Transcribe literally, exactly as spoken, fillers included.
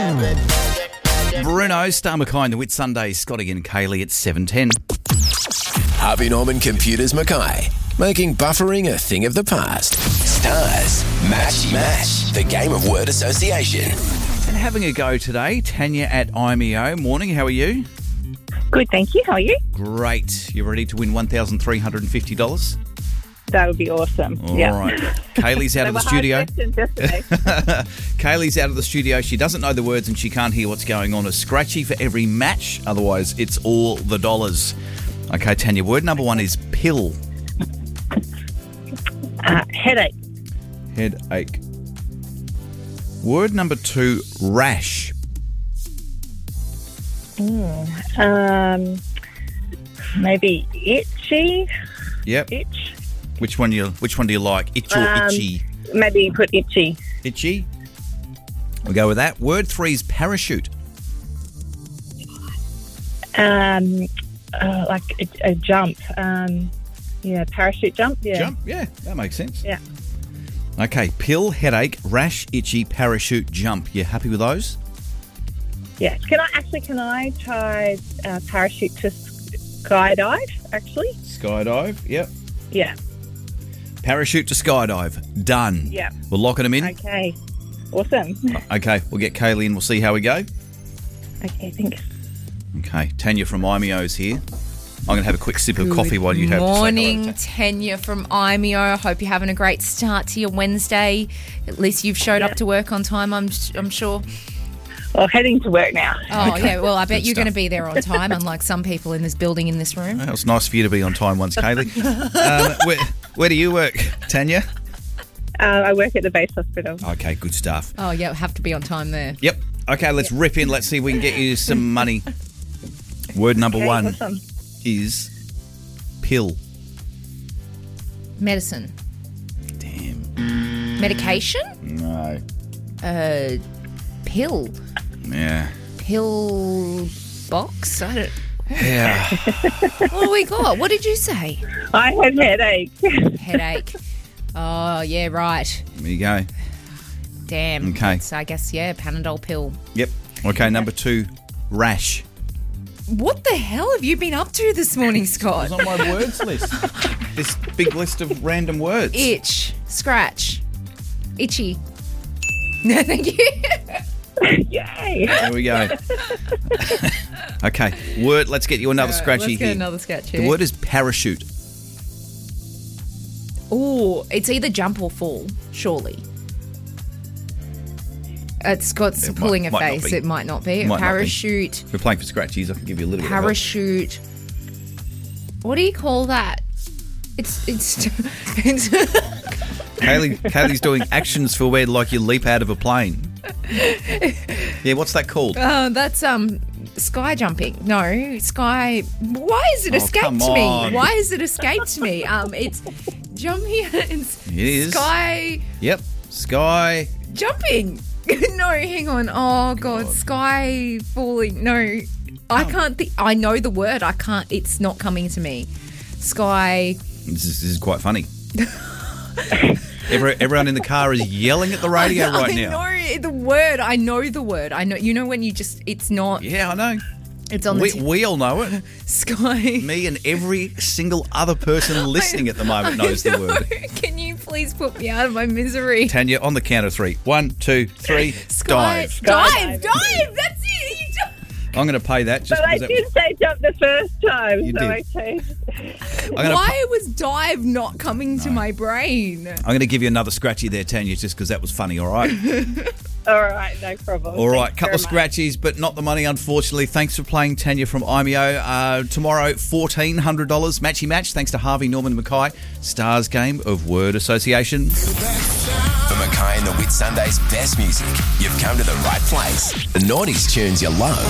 Bruno, Star Mackay and the Whit Sundays, Scotty and Kaylee at seven ten. Harvey Norman Computers Mackay, making buffering a thing of the past. Stars, Matchy Match, the game of word association. And having a go today, Tanya at I M E O. Morning, how are you? Good, thank you. How are you? Great. You ready to win one thousand three hundred fifty dollars? That would be awesome. All yeah. right. Kaylee's out of the studio. Yesterday. Kaylee's out of the studio. She doesn't know the words and she can't hear what's going on. A scratchy for every match. Otherwise, it's all the dollars. Okay, Tanya, word number one is pill. Uh, headache. Headache. Word number two, rash. Mm, um, maybe itchy. Yep. Itch. Which one do you Which one do you like? Itch or Um, itchy? Maybe put itchy. Itchy. We'll go with that. Word three is parachute. Um, uh, like a, a jump. Um, yeah, parachute jump. Yeah. Jump. Yeah, that makes sense. Yeah. Okay, pill, headache, rash, itchy, parachute, jump. You happy with those? Yeah. Can I actually? Can I try uh, parachute to skydive? Actually. Skydive. Yep. Yeah. Parachute to skydive. Done. Yeah. We're locking them in. Okay. Awesome. Okay, we'll get Kaylee in. We'll see how we go. Okay. Thanks. Okay, Tanya from I M E O's here. I'm going to have a quick sip of coffee while you have Morning, to say Tanya from I M E O. I hope you're having a great start to your Wednesday. At least you've showed up to work on time, I'm I'm sure. Well, heading to work now. Oh, Okay. yeah. Well, I bet Good you're going to stuff. be there on time, unlike some people in this building, in this room. hello. It was nice for you to be on time once, Kaylee. um, where, where do you work, Tanya? Uh, I work at the base hospital. Okay, good stuff. Oh, yeah, have to be on time there. Yep. Okay, let's rip in. Let's see if we can get you some money. Word number Okay, one awesome. is pill. Medicine. Damn. Medication? No. Uh, pill. Yeah. Pill box? I don't... Yeah. What do we got? What did you say? I have headache. Headache. Oh, yeah, right. There you go. Damn. Okay. It's, I guess, yeah, Panadol pill. Yep. Okay, number two, rash. What the hell have you been up to this morning, Scott? It's on my words list. This big list of random words. Itch, scratch, itchy. No, thank you. Yay. There we go. Okay, word. Let's get you another scratchy Let's get here. another sketch The here. word is parachute. Oh, it's either jump or fall, surely. It's Scott's It pulling might- a might not face. be. It might not be. Might not be. Parachute. We're playing for scratchies. I can give you a little Parachute. What do you call that? It's it's. it's bit of help. Kaylee, Kaylee's doing actions for where like you leap out of a plane. Yeah, what's that called? uh, that's um sky jumping. No, sky. Why has it Oh, escaped come me? on. Why has it escaped me? Um, it's jumping. It's It is. sky Yep. Sky. jumping. No, hang on. Oh God, sky falling. No, I can't think. I know the word. I can't. It's not coming to me. Sky. This is, this is quite funny. Every, everyone in the car is yelling at the radio I, right I now. know the word. I know the word. I know. You know when you just. It's not. Yeah, I know. It's on the We, t- we all know it. sky. Me and every single other person listening at the moment knows I the know. word. Can you please put me out of my misery? Tanya, on the count of three. One, two, three, Sky, dive. dive, dive. That's it. You don't- I'm going to pay that just But I because did say jump the first time, You so did. I changed. I'm going to Why was dive not coming to my brain? I'm going to give you another scratchy there, Tanya, just because that was funny, all right? All right, no problem. All right, Thanks couple of very much. scratchies, but not the money, unfortunately. Thanks for playing, Tanya from I M E O. Uh, tomorrow, fourteen hundred dollars matchy match, thanks to Harvey Norman Mackay. Stars game of word association. For Mackay and the Whit Sunday's best music, you've come to the right place. The noughties tunes you love